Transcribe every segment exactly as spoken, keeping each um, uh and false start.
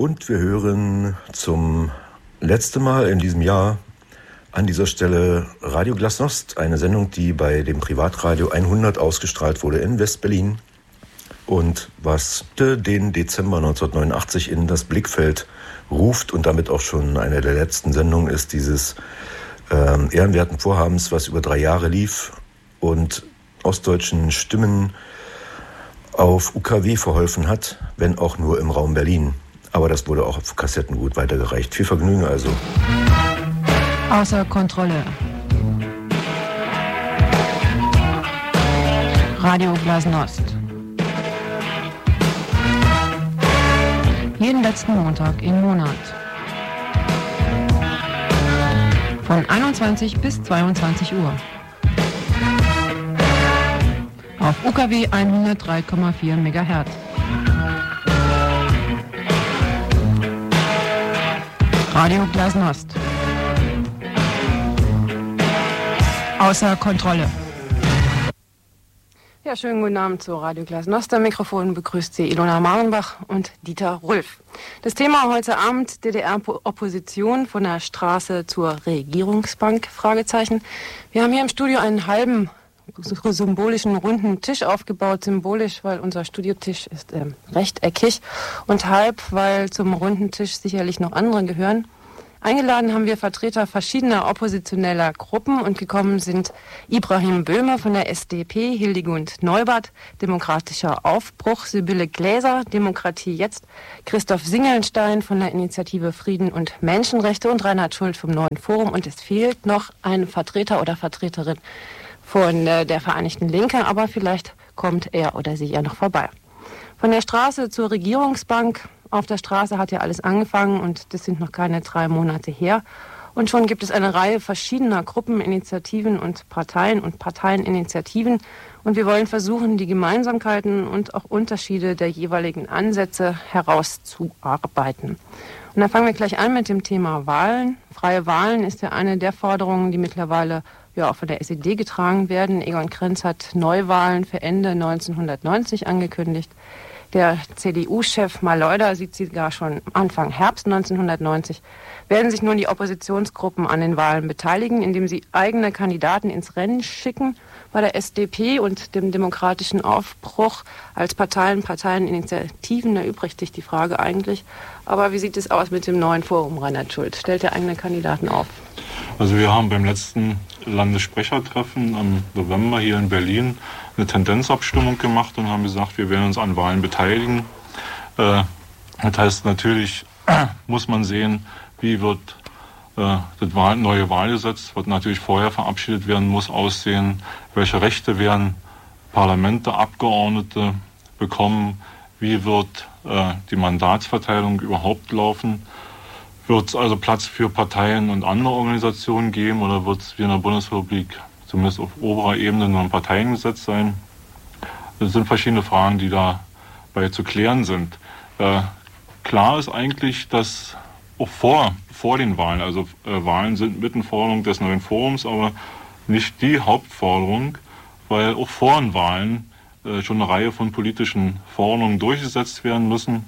Und wir hören zum letzten Mal in diesem Jahr an dieser Stelle Radio Glasnost, eine Sendung, die bei dem Privatradio hundert ausgestrahlt wurde in West-Berlin und was den Dezember neunzehnhundertneunundachtzig in das Blickfeld ruft und damit auch schon eine der letzten Sendungen ist dieses äh, ehrenwerten Vorhabens, was über drei Jahre lief und ostdeutschen Stimmen auf U K W verholfen hat, wenn auch nur im Raum Berlin. Aber das wurde auch auf Kassetten gut weitergereicht. Viel Vergnügen also. Außer Kontrolle. Radio Glasnost. Jeden letzten Montag im Monat. Von einundzwanzig bis zweiundzwanzig Uhr. Auf U K W hundertdrei Komma vier Megahertz. Radio Glasnost. Außer Kontrolle. Ja, schönen guten Abend zu Radio Glasnost. Am Mikrofon begrüßt Sie Ilona Marenbach und Dieter Rulf. Das Thema heute Abend: D D R-Opposition von der Straße zur Regierungsbank? Fragezeichen. Wir haben hier im Studio einen halben symbolischen runden Tisch aufgebaut, symbolisch, weil unser Studiotisch ist ähm, rechteckig und halb, weil zum runden Tisch sicherlich noch andere gehören. Eingeladen haben wir Vertreter verschiedener oppositioneller Gruppen und gekommen sind Ibrahim Böhme von der S D P, Hildegund Neubert, Demokratischer Aufbruch, Sibylle Gläser, Demokratie jetzt, Christoph Singelnstein von der Initiative Frieden und Menschenrechte und Reinhard Schult vom Neuen Forum. Und es fehlt noch ein Vertreter oder Vertreterin von äh, der Vereinigten Linke, aber vielleicht kommt er oder sie ja noch vorbei. Von der Straße zur Regierungsbank. Auf der Straße hat ja alles angefangen und das sind noch keine drei Monate her. Und schon gibt es eine Reihe verschiedener Gruppen, Initiativen und Parteien und Parteieninitiativen. Und wir wollen versuchen, die Gemeinsamkeiten und auch Unterschiede der jeweiligen Ansätze herauszuarbeiten. Und dann fangen wir gleich an mit dem Thema Wahlen. Freie Wahlen ist ja eine der Forderungen, die mittlerweile ja auch von der S E D getragen werden. Egon Krenz hat Neuwahlen für Ende neunzehnhundertneunzig angekündigt. Der C D U-Chef Maleuder sieht sie gar schon Anfang Herbst neunzehnhundertneunzig. Werden sich nun die Oppositionsgruppen an den Wahlen beteiligen, indem sie eigene Kandidaten ins Rennen schicken? Bei der S D P und dem Demokratischen Aufbruch als Parteien, Parteieninitiativen, da übrigt sich die Frage eigentlich. Aber wie sieht es aus mit dem Neuen Forum, Reinhard Schult? Stellt er eigene Kandidaten auf? Also wir haben beim letzten Landessprechertreffen im November hier in Berlin eine Tendenzabstimmung gemacht und haben gesagt, wir werden uns an Wahlen beteiligen. Äh, das heißt, natürlich muss man sehen, wie wird äh, das Wahl, neue Wahlgesetz, was natürlich vorher verabschiedet werden muss, aussehen, welche Rechte werden Parlamente, Abgeordnete bekommen, wie wird äh, die Mandatsverteilung überhaupt laufen. Wird es also Platz für Parteien und andere Organisationen geben oder wird es wie in der Bundesrepublik zumindest auf oberer Ebene nur ein Parteiengesetz sein? Das sind verschiedene Fragen, die dabei zu klären sind. Äh, klar ist eigentlich, dass auch vor, vor den Wahlen, also äh, Wahlen sind Mittenforderung des Neuen Forums, aber nicht die Hauptforderung, weil auch vor den Wahlen äh, schon eine Reihe von politischen Forderungen durchgesetzt werden müssen,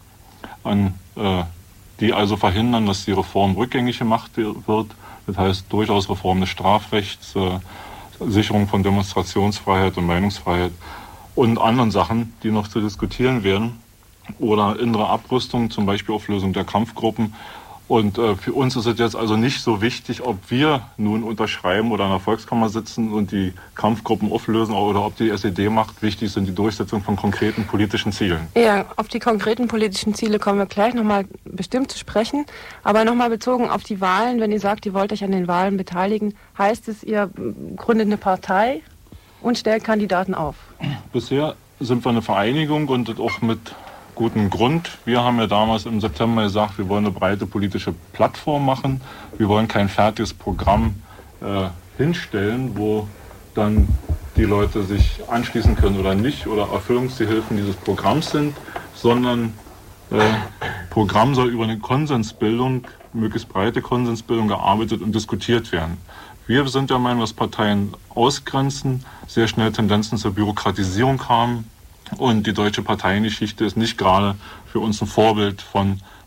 an äh, die also verhindern, dass die Reform rückgängig gemacht wird. Das heißt durchaus Reform des Strafrechts, äh, Sicherung von Demonstrationsfreiheit und Meinungsfreiheit und anderen Sachen, die noch zu diskutieren werden. Oder innere Abrüstung, zum Beispiel Auflösung der Kampfgruppen. Und äh, für uns ist es jetzt also nicht so wichtig, ob wir nun unterschreiben oder in der Volkskammer sitzen und die Kampfgruppen auflösen oder ob die S E D macht. Wichtig sind die Durchsetzung von konkreten politischen Zielen. Ja, auf die konkreten politischen Ziele kommen wir gleich nochmal bestimmt zu sprechen. Aber nochmal bezogen auf die Wahlen, wenn ihr sagt, ihr wollt euch an den Wahlen beteiligen, heißt es, ihr gründet eine Partei und stellt Kandidaten auf? Bisher sind wir eine Vereinigung und auch mit guten Grund. Wir haben ja damals im September gesagt, wir wollen eine breite politische Plattform machen. Wir wollen kein fertiges Programm äh, hinstellen, wo dann die Leute sich anschließen können oder nicht oder Erfüllungsgehilfen dieses Programms sind, sondern äh, Programm soll über eine Konsensbildung, möglichst breite Konsensbildung gearbeitet und diskutiert werden. Wir sind der Meinung, dass Parteien ausgrenzen, sehr schnell Tendenzen zur Bürokratisierung haben. Und die deutsche Parteiengeschichte ist nicht gerade für uns ein Vorbild von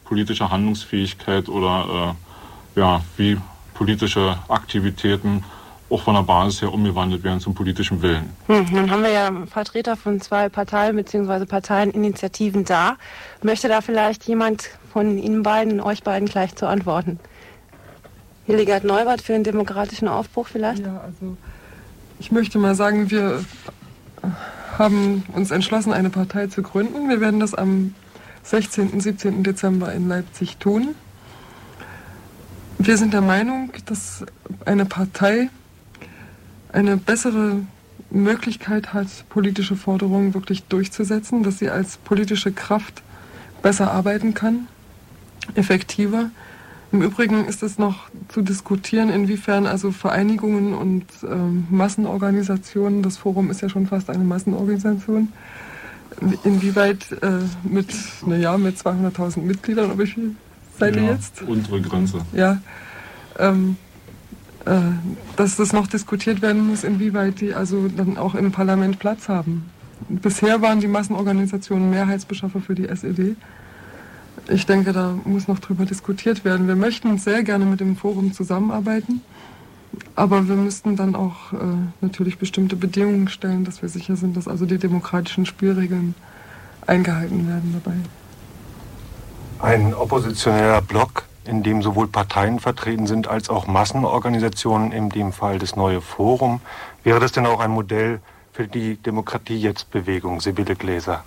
politische Handlungsfähigkeit oder äh, ja, wie politische Aktivitäten auch von der Basis her umgewandelt werden zum politischen Willen. Hm, nun haben wir ja Vertreter von zwei Parteien bzw. Parteieninitiativen da. Möchte da vielleicht jemand von Ihnen beiden, euch beiden gleich zu antworten? Hildegard Neuwirth für den demokratischen Aufbruch vielleicht? Ja, also ich möchte mal sagen, wir haben uns entschlossen, eine Partei zu gründen. Wir werden das am sechzehnten, siebzehnten Dezember in Leipzig tun. Wir sind der Meinung, dass eine Partei eine bessere Möglichkeit hat, politische Forderungen wirklich durchzusetzen, dass sie als politische Kraft besser arbeiten kann, effektiver. Im Übrigen ist es noch zu diskutieren, inwiefern also Vereinigungen und ähm, Massenorganisationen, das Forum ist ja schon fast eine Massenorganisation, inwieweit äh, mit, naja, mit zweihunderttausend Mitgliedern, oder wie viel seid ihr ja, jetzt? Unsere Grenze. Ja, ähm, äh, dass das noch diskutiert werden muss, inwieweit die also dann auch im Parlament Platz haben. Bisher waren die Massenorganisationen Mehrheitsbeschaffer für die S E D. Ich denke, da muss noch drüber diskutiert werden. Wir möchten sehr gerne mit dem Forum zusammenarbeiten, aber wir müssten dann auch äh, natürlich bestimmte Bedingungen stellen, dass wir sicher sind, dass also die demokratischen Spielregeln eingehalten werden dabei. Ein oppositioneller Block, in dem sowohl Parteien vertreten sind als auch Massenorganisationen, in dem Fall das neue Forum. Wäre das denn auch ein Modell für die Demokratie-Jetzt-Bewegung? Sibylle Gläser.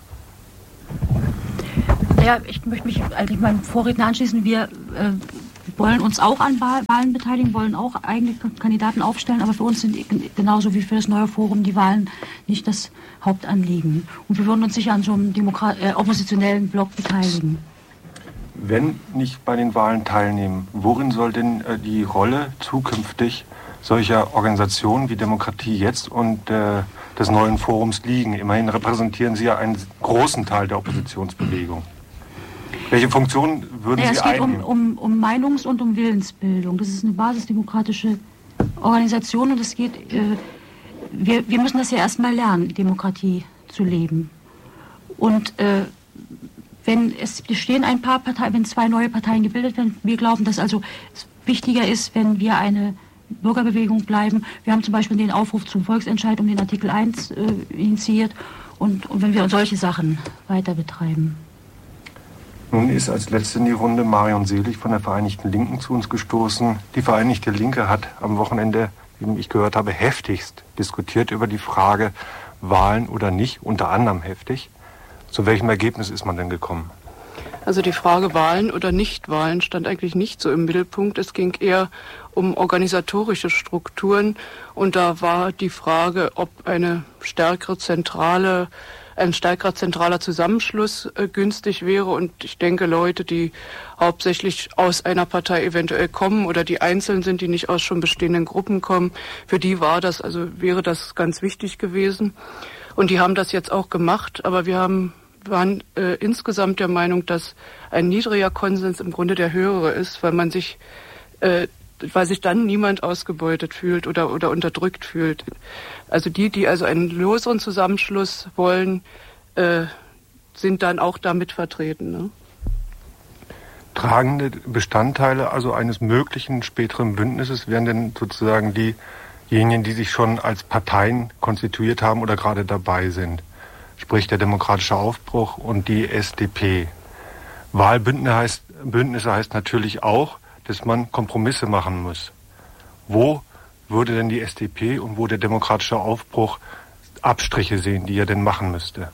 Ja, ich möchte mich eigentlich meinem Vorredner anschließen. Wir äh, wollen uns auch an Wahlen beteiligen, wollen auch eigene Kandidaten aufstellen, aber für uns sind genauso wie für das neue Forum die Wahlen nicht das Hauptanliegen. Und wir würden uns sicher an so einem Demokrat äh, oppositionellen Block beteiligen. Wenn nicht bei den Wahlen teilnehmen, worin soll denn äh, die Rolle zukünftig solcher Organisationen wie Demokratie Jetzt und äh, des neuen Forums liegen? Immerhin repräsentieren Sie ja einen großen Teil der Oppositionsbewegung. Welche Funktion würden ja, Sie es geht einnehmen? um, um, um Meinungs- und um Willensbildung. Das ist eine basisdemokratische Organisation und es geht, äh, wir, wir müssen das ja erstmal lernen, Demokratie zu leben. Und äh, wenn es bestehen ein paar Parteien, wenn zwei neue Parteien gebildet werden, wir glauben, dass also es wichtiger ist, wenn wir eine Bürgerbewegung bleiben. Wir haben zum Beispiel den Aufruf zum Volksentscheid um den Artikel eins äh, initiiert und, und wenn wir solche Sachen weiter betreiben. Nun ist als letzte in die Runde Marion Selig von der Vereinigten Linken zu uns gestoßen. Die Vereinigte Linke hat am Wochenende, wie ich gehört habe, heftigst diskutiert über die Frage Wahlen oder nicht, unter anderem heftig. Zu welchem Ergebnis ist man denn gekommen? Also die Frage Wahlen oder Nichtwahlen stand eigentlich nicht so im Mittelpunkt. Es ging eher um organisatorische Strukturen und da war die Frage, ob eine stärkere zentrale ein stärkerer zentraler Zusammenschluss äh, günstig wäre. Und ich denke, Leute, die hauptsächlich aus einer Partei eventuell kommen oder die einzeln sind, die nicht aus schon bestehenden Gruppen kommen, für die war das, also wäre das ganz wichtig gewesen. Und die haben das jetzt auch gemacht, aber wir haben, waren äh, insgesamt der Meinung, dass ein niedriger Konsens im Grunde der höhere ist, weil man sich äh, weil sich dann niemand ausgebeutet fühlt oder, oder unterdrückt fühlt. Also die, die also einen loseren Zusammenschluss wollen, äh, sind dann auch damit vertreten. Ne? Tragende Bestandteile also eines möglichen späteren Bündnisses wären denn sozusagen diejenigen, die sich schon als Parteien konstituiert haben oder gerade dabei sind. Sprich der Demokratische Aufbruch und die S D P. Wahlbündnisse heißt, Bündnisse heißt natürlich auch, dass man Kompromisse machen muss. Wo würde denn die S D P und wo der Demokratische Aufbruch Abstriche sehen, die er denn machen müsste?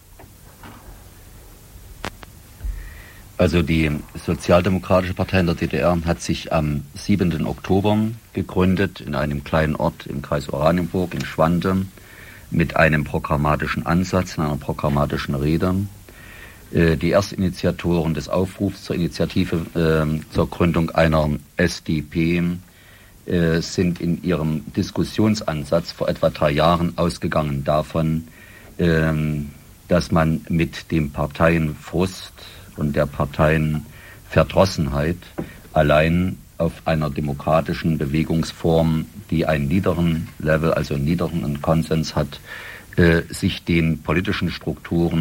Also die Sozialdemokratische Partei in der D D R hat sich am siebenten Oktober gegründet in einem kleinen Ort im Kreis Oranienburg in Schwante mit einem programmatischen Ansatz, in einer programmatischen Rede. Die Erstinitiatoren des Aufrufs zur Initiative äh, zur Gründung einer S D P äh, sind in ihrem Diskussionsansatz vor etwa drei Jahren ausgegangen davon, äh, dass man mit dem Parteienfrust und der Parteienverdrossenheit allein auf einer demokratischen Bewegungsform, die einen niederen Level, also einen niederen Konsens hat, äh, sich den politischen Strukturen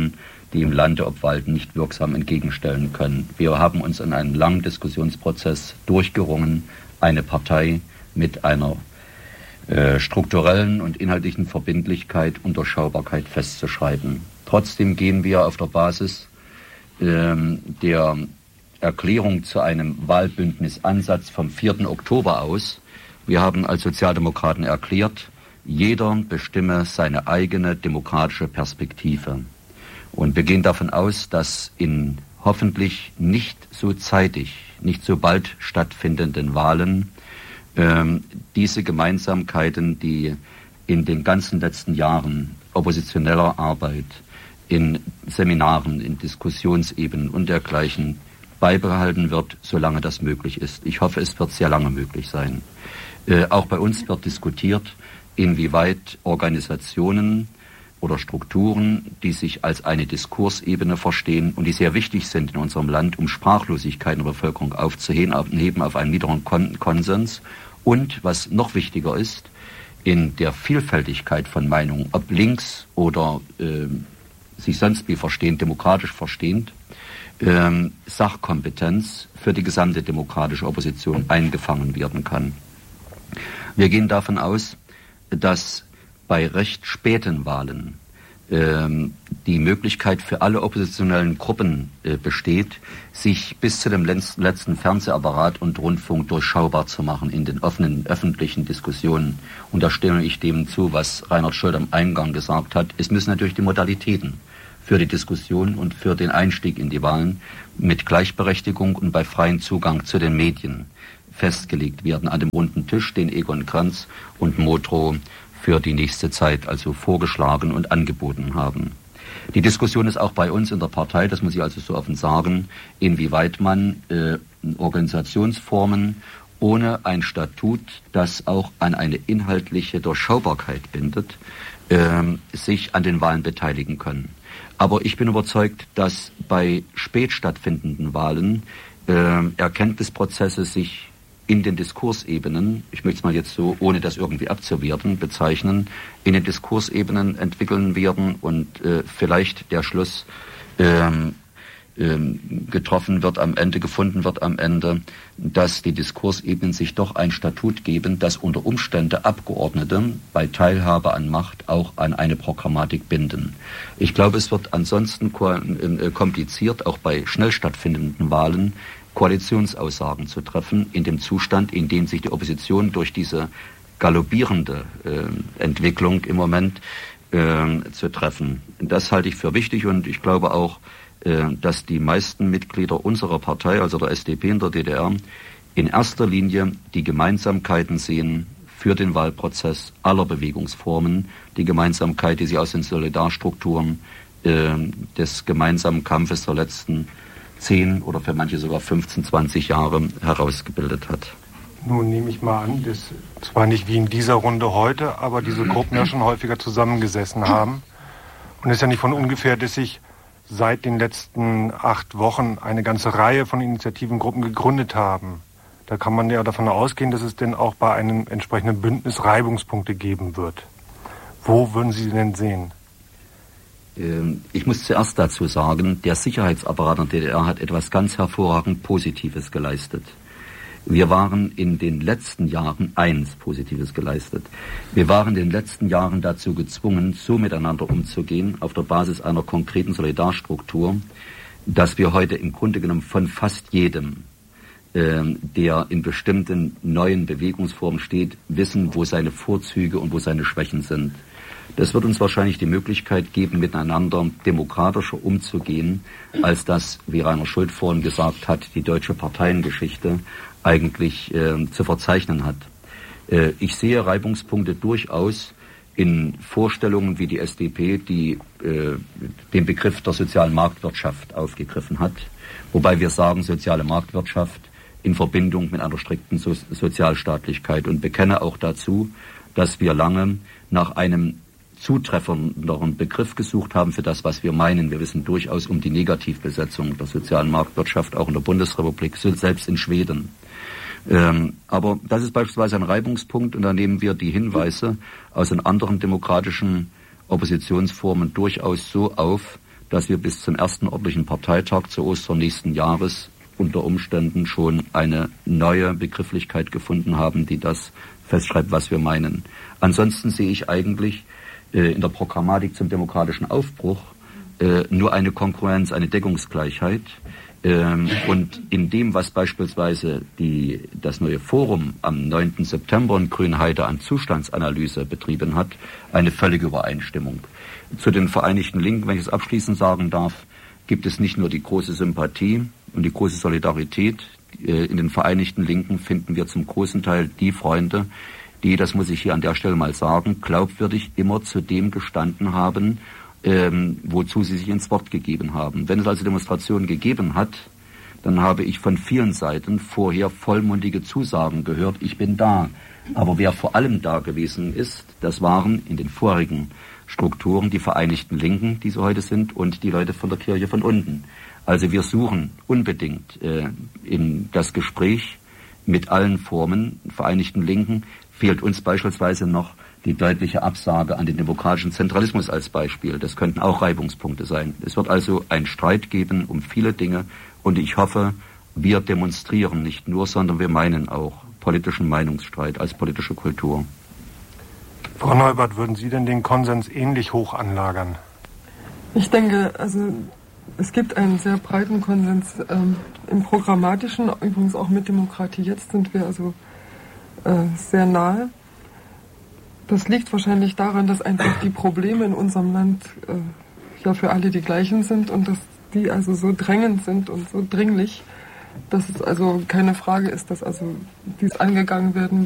die im Lande obwalten, nicht wirksam entgegenstellen können. Wir haben uns in einem langen Diskussionsprozess durchgerungen, eine Partei mit einer äh, strukturellen und inhaltlichen Verbindlichkeit und Durchschaubarkeit festzuschreiben. Trotzdem gehen wir auf der Basis ähm, der Erklärung zu einem Wahlbündnisansatz vom vierten Oktober aus. Wir haben als Sozialdemokraten erklärt, jeder bestimme seine eigene demokratische Perspektive. Und wir gehen davon aus, dass in hoffentlich nicht so zeitig, nicht so bald stattfindenden Wahlen ähm, diese Gemeinsamkeiten, die in den ganzen letzten Jahren oppositioneller Arbeit, in Seminaren, in Diskussionsebenen und dergleichen beibehalten wird, solange das möglich ist. Ich hoffe, es wird sehr lange möglich sein. Äh, auch bei uns wird diskutiert, inwieweit Organisationen oder Strukturen, die sich als eine Diskursebene verstehen und die sehr wichtig sind in unserem Land, um Sprachlosigkeit in der Bevölkerung aufzuheben auf einen niederen Kon- Konsens und, was noch wichtiger ist, in der Vielfältigkeit von Meinungen, ob links oder äh, sich sonst wie verstehend, demokratisch verstehend, äh, Sachkompetenz für die gesamte demokratische Opposition eingefangen werden kann. Wir gehen davon aus, dass bei recht späten Wahlen ähm, die Möglichkeit für alle oppositionellen Gruppen äh, besteht, sich bis zu dem letzten, letzten Fernsehapparat und Rundfunk durchschaubar zu machen in den offenen öffentlichen Diskussionen. Und da stimme ich dem zu, was Reinhard Scholz am Eingang gesagt hat. Es müssen natürlich die Modalitäten für die Diskussion und für den Einstieg in die Wahlen mit Gleichberechtigung und bei freiem Zugang zu den Medien festgelegt werden an dem runden Tisch, den Egon Krenz und Modrow für die nächste Zeit also vorgeschlagen und angeboten haben. Die Diskussion ist auch bei uns in der Partei, das muss ich also so offen sagen, inwieweit man äh, Organisationsformen ohne ein Statut, das auch an eine inhaltliche Durchschaubarkeit bindet, äh, sich an den Wahlen beteiligen können. Aber ich bin überzeugt, dass bei spät stattfindenden Wahlen äh, Erkenntnisprozesse sich in den Diskursebenen, ich möchte es mal jetzt so, ohne das irgendwie abzuwerten, bezeichnen, in den Diskursebenen entwickeln werden und äh, vielleicht der Schluss ähm, ähm, getroffen wird am Ende, gefunden wird am Ende, dass die Diskursebenen sich doch ein Statut geben, das unter Umständen Abgeordnete bei Teilhabe an Macht auch an eine Programmatik binden. Ich glaube, es wird ansonsten kompliziert, auch bei schnell stattfindenden Wahlen, Koalitionsaussagen zu treffen, in dem Zustand, in dem sich die Opposition durch diese galoppierende äh, Entwicklung im Moment äh, zu treffen. Das halte ich für wichtig und ich glaube auch, äh, dass die meisten Mitglieder unserer Partei, also der S D P in der D D R, in erster Linie die Gemeinsamkeiten sehen für den Wahlprozess aller Bewegungsformen, die Gemeinsamkeit, die sie aus den Solidarstrukturen äh, des gemeinsamen Kampfes der letzten zehn oder für manche sogar fünfzehn, zwanzig Jahre herausgebildet hat. Nun nehme ich mal an, dass zwar nicht wie in dieser Runde heute, aber diese Gruppen ja schon häufiger zusammengesessen haben. Und es ist ja nicht von ungefähr, dass sich seit den letzten acht Wochen eine ganze Reihe von Initiativengruppen gegründet haben. Da kann man ja davon ausgehen, dass es denn auch bei einem entsprechenden Bündnis Reibungspunkte geben wird. Wo würden Sie denn sehen? Ich muss zuerst dazu sagen, der Sicherheitsapparat in der D D R hat etwas ganz hervorragend Positives geleistet. Wir waren in den letzten Jahren eins Positives geleistet. Wir waren in den letzten Jahren dazu gezwungen, so miteinander umzugehen, auf der Basis einer konkreten Solidarstruktur, dass wir heute im Grunde genommen von fast jedem, äh, der in bestimmten neuen Bewegungsformen steht, wissen, wo seine Vorzüge und wo seine Schwächen sind. Das wird uns wahrscheinlich die Möglichkeit geben, miteinander demokratischer umzugehen, als das, wie Rainer Schult vorhin gesagt hat, die deutsche Parteiengeschichte eigentlich äh, zu verzeichnen hat. Äh, ich sehe Reibungspunkte durchaus in Vorstellungen wie die S D P, die äh, den Begriff der sozialen Marktwirtschaft aufgegriffen hat, wobei wir sagen, soziale Marktwirtschaft in Verbindung mit einer strikten so- Sozialstaatlichkeit und bekenne auch dazu, dass wir lange nach einem zutreffenderen Begriff gesucht haben für das, was wir meinen. Wir wissen durchaus um die Negativbesetzung der sozialen Marktwirtschaft, auch in der Bundesrepublik, selbst in Schweden. Ähm, aber das ist beispielsweise ein Reibungspunkt und da nehmen wir die Hinweise aus den anderen demokratischen Oppositionsformen durchaus so auf, dass wir bis zum ersten ordentlichen Parteitag zu Ostern nächsten Jahres unter Umständen schon eine neue Begrifflichkeit gefunden haben, die das festschreibt, was wir meinen. Ansonsten sehe ich eigentlich äh, in der Programmatik zum demokratischen Aufbruch äh, nur eine Konkurrenz, eine Deckungsgleichheit. Ähm, und in dem, was beispielsweise die, das neue Forum am neunten September in Grünheide an Zustandsanalyse betrieben hat, eine völlige Übereinstimmung. Zu den Vereinigten Linken, wenn ich es abschließend sagen darf, gibt es nicht nur die große Sympathie und die große Solidarität. In den Vereinigten Linken finden wir zum großen Teil die Freunde, die, das muss ich hier an der Stelle mal sagen, glaubwürdig immer zu dem gestanden haben, ähm, wozu sie sich ins Wort gegeben haben. Wenn es also Demonstrationen gegeben hat, dann habe ich von vielen Seiten vorher vollmundige Zusagen gehört, ich bin da. Aber wer vor allem da gewesen ist, das waren in den vorigen Strukturen die Vereinigten Linken, die so heute sind, und die Leute von der Kirche von unten. Also wir suchen unbedingt äh, in das Gespräch mit allen Formen. Vereinigten Linken fehlt uns beispielsweise noch die deutliche Absage an den demokratischen Zentralismus als Beispiel. Das könnten auch Reibungspunkte sein. Es wird also einen Streit geben um viele Dinge und ich hoffe, wir demonstrieren nicht nur, sondern wir meinen auch politischen Meinungsstreit als politische Kultur. Frau Neubert, würden Sie denn den Konsens ähnlich hoch anlagern? Ich denke, also es gibt einen sehr breiten Konsens ähm, im Programmatischen, übrigens auch mit Demokratie Jetzt sind wir also äh, sehr nahe. Das liegt wahrscheinlich daran, dass einfach die Probleme in unserem Land äh, ja für alle die gleichen sind und dass die also so drängend sind und so dringlich, dass es also keine Frage ist, dass also dies angegangen werden